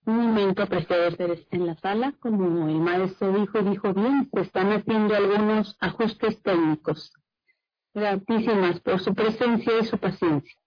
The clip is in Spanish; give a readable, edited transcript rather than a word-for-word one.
un momento apreciado en la sala, como el maestro dijo bien, se están haciendo algunos ajustes técnicos. Gratísimas por su presencia y su paciencia.